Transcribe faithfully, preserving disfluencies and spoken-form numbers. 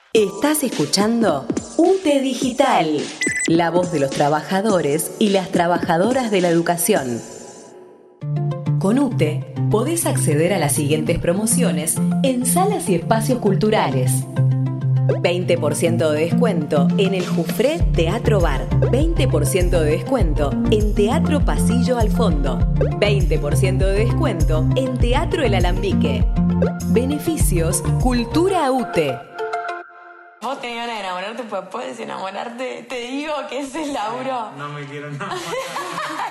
Estás escuchando U T E Digital, la voz de los trabajadores y las trabajadoras de la educación. Con U T E podés acceder a las siguientes promociones en salas y espacios culturales. veinte por ciento de descuento en el Jufré Teatro Bar. veinte por ciento de descuento en Teatro Pasillo al Fondo. veinte por ciento de descuento en Teatro El Alambique. Beneficios Cultura U T E. Vos tenías ganas de enamorarte, pues puedes enamorarte. Te digo que ese es Lauro. No, no me quiero enamorar.